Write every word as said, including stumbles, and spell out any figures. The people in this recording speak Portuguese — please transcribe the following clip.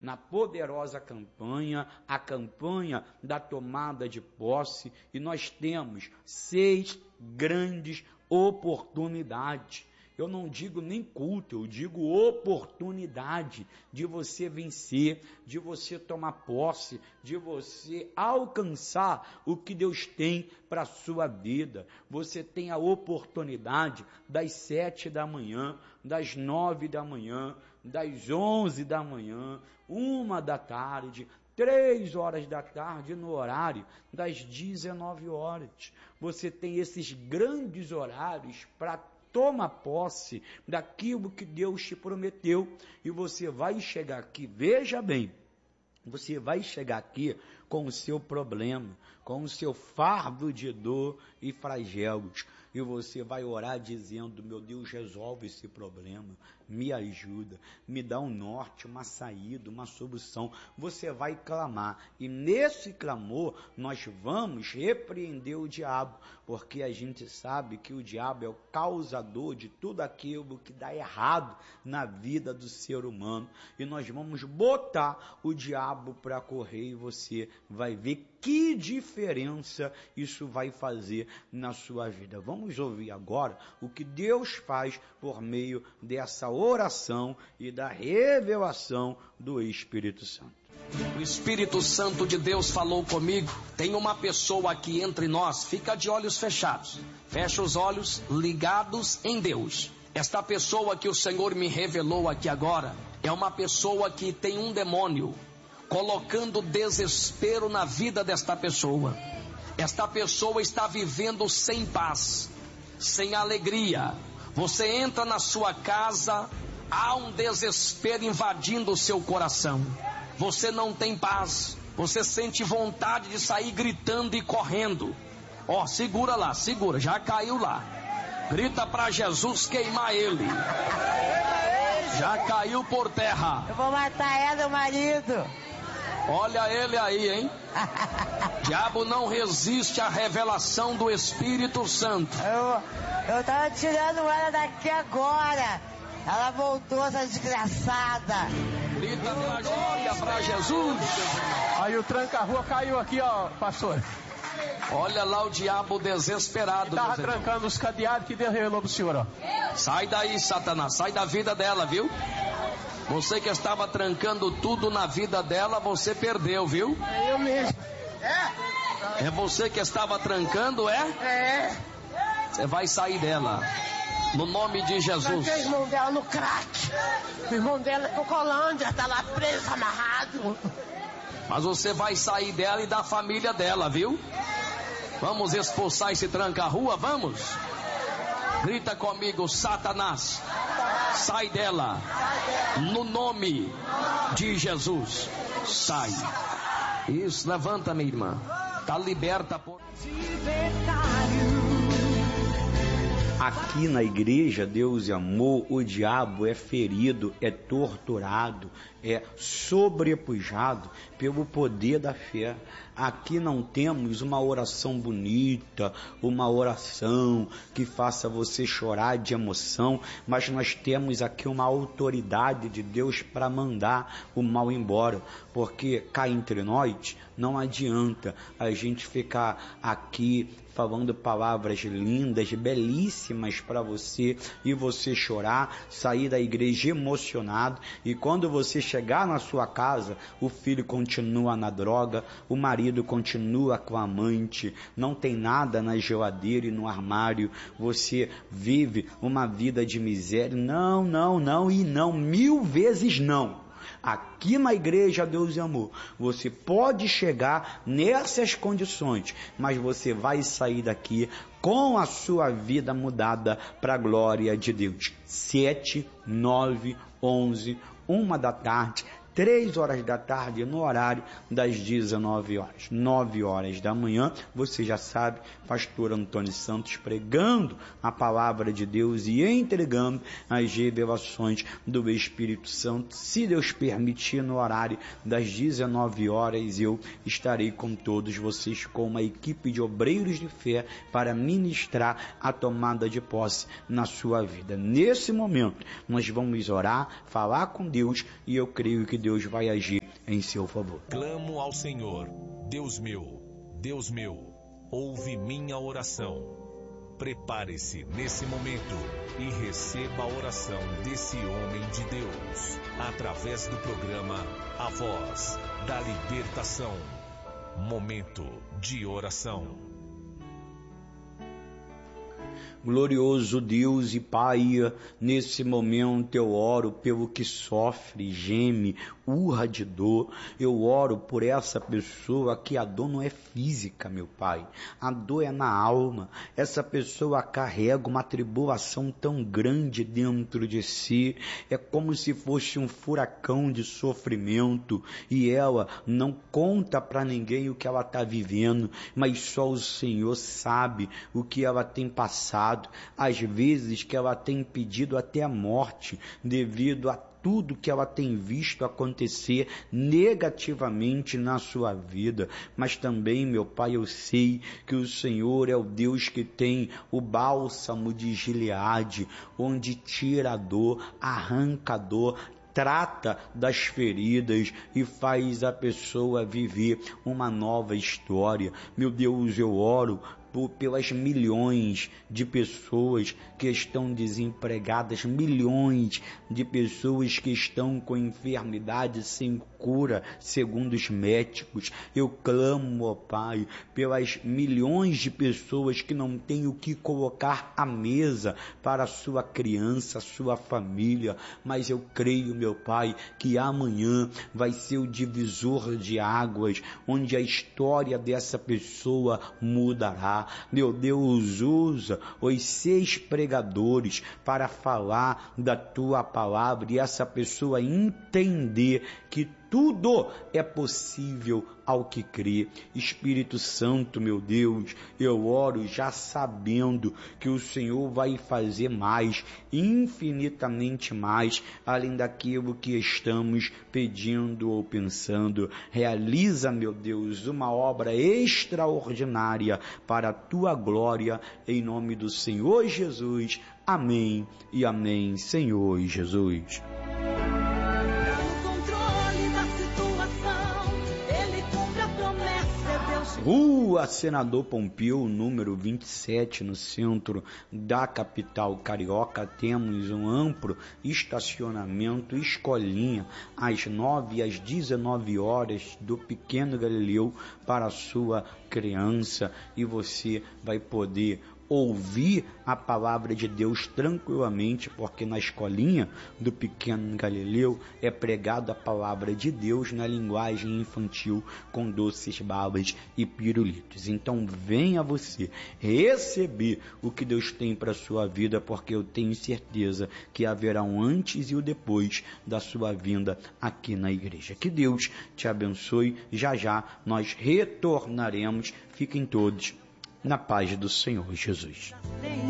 na poderosa campanha, a campanha da tomada de posse, e nós temos seis grandes oportunidades. Eu não digo nem culto, eu digo oportunidade de você vencer, de você tomar posse, de você alcançar o que Deus tem para a sua vida. Você tem a oportunidade das sete da manhã, das nove da manhã, das onze da manhã, uma da tarde, três horas da tarde, no horário das dezenove horas. Você tem esses grandes horários para toma posse daquilo que Deus te prometeu, e você vai chegar aqui, veja bem, você vai chegar aqui com o seu problema, com o seu fardo de dor e flagelos, e você vai orar dizendo: meu Deus, resolve esse problema, me ajuda, me dá um norte, uma saída, uma solução. Você vai clamar, e nesse clamor nós vamos repreender o diabo, porque a gente sabe que o diabo é o causador de tudo aquilo que dá errado na vida do ser humano, e nós vamos botar o diabo para correr, e você vai ver que diferença isso vai fazer na sua vida. Vamos ouvir agora o que Deus faz por meio dessa oração e da revelação do Espírito Santo. O Espírito Santo de Deus falou comigo. Tem uma pessoa aqui entre nós, fica de olhos fechados. Fecha os olhos, ligados em Deus. Esta pessoa que o Senhor me revelou aqui agora é uma pessoa que tem um demônio colocando desespero na vida desta pessoa. Esta pessoa está vivendo sem paz, sem alegria. Você entra na sua casa, há um desespero invadindo o seu coração. Você não tem paz, você sente vontade de sair gritando e correndo. Ó, oh, segura lá, segura, já caiu lá. Grita para Jesus queimar ele. Já caiu por terra. Eu vou matar ela, o marido. Olha ele aí, hein? Diabo não resiste à revelação do Espírito Santo. Eu, eu tava tirando ela daqui agora. Ela voltou, essa desgraçada. Grita pra glória, pra Jesus. Aí o tranca-rua caiu aqui, ó, pastor. Olha lá o diabo desesperado. Tava trancando os cadeados que Deus revelou pro senhor, ó. Sai daí, Satanás, sai da vida dela, viu? Você que estava trancando tudo na vida dela, você perdeu, viu? É eu mesmo. É você que estava trancando, é? É. Você vai sair dela. No nome de Jesus. Tranquei o irmão dela no crack. O irmão dela é Colândia, tá lá preso, amarrado. Mas você vai sair dela e da família dela, viu? Vamos expulsar esse tranca-rua, vamos? Grita comigo, Satanás, sai dela, no nome de Jesus, sai. Isso, levanta, minha irmã, tá liberta por... Aqui na igreja, Deus é amor, o diabo é ferido, é torturado, é sobrepujado pelo poder da fé. Aqui não temos uma oração bonita, uma oração que faça você chorar de emoção, mas nós temos aqui uma autoridade de Deus para mandar o mal embora, porque cá entre nós não adianta a gente ficar aqui falando palavras lindas, belíssimas para você, e você chorar, sair da igreja emocionado, e quando você chegar na sua casa, o filho continua na droga, o marido continua com a amante, não tem nada na geladeira e no armário, você vive uma vida de miséria. Não, não, não e não, mil vezes não. Aqui na igreja Deus é amor, você pode chegar nessas condições, mas você vai sair daqui com a sua vida mudada para a glória de Deus. Sete, nove, onze, uma da tarde, três horas da tarde, no horário das dezenove horas. Nove horas da manhã, você já sabe, pastor Antônio Santos pregando a palavra de Deus e entregando as revelações do Espírito Santo. Se Deus permitir, no horário das dezenove horas, eu estarei com todos vocês, com uma equipe de obreiros de fé, para ministrar a tomada de posse na sua vida. Nesse momento, nós vamos orar, falar com Deus, e eu creio que Deus vai agir em seu favor. Clamo ao Senhor, Deus meu, Deus meu, ouve minha oração. Prepare-se nesse momento e receba a oração desse homem de Deus, através do programa A Voz da Libertação. Momento de oração. Glorioso Deus e Pai, nesse momento eu oro pelo que sofre, geme, urra de dor. Eu oro por essa pessoa que a dor não é física, meu Pai. A dor é na alma. Essa pessoa carrega uma tribulação tão grande dentro de si. É como se fosse um furacão de sofrimento e ela não conta para ninguém o que ela está vivendo, mas só o Senhor sabe o que ela tem passado. Às vezes que ela tem pedido até a morte devido a tudo que ela tem visto acontecer negativamente na sua vida. Mas também, meu Pai, eu sei que o Senhor é o Deus que tem o bálsamo de Gileade, onde tira a dor, arranca a dor, trata das feridas e faz a pessoa viver uma nova história. Meu Deus, eu oro por, pelas milhões de pessoas que estão desempregadas, milhões de pessoas que estão com enfermidades sem cura, segundo os médicos. Eu clamo, ó Pai, pelas milhões de pessoas que não têm o que colocar à mesa para a sua criança, a sua família, mas eu creio, meu Pai, que amanhã vai ser o divisor de águas, onde a história dessa pessoa mudará. Meu Deus, usa os seis pregadores para falar da tua palavra e essa pessoa entender que tudo é possível ao que crê. Espírito Santo, meu Deus, eu oro já sabendo que o Senhor vai fazer mais, infinitamente mais, além daquilo que estamos pedindo ou pensando. Realiza, meu Deus, uma obra extraordinária para a tua glória, em nome do Senhor Jesus. Amém e amém, Senhor Jesus. Rua Senador Pompeu, número vinte e sete, no centro da capital carioca, temos um amplo estacionamento, escolinha, às nove e às dezenove horas, do Pequeno Galileu para a sua criança, e você vai poder ouvir a palavra de Deus tranquilamente, porque na escolinha do Pequeno Galileu é pregada a palavra de Deus na linguagem infantil, com doces babas e pirulitos. Então venha você receber o que Deus tem para a sua vida, porque eu tenho certeza que haverá um antes e o depois da sua vinda aqui na igreja. Que Deus te abençoe. Já já nós retornaremos. Fiquem todos na paz do Senhor Jesus.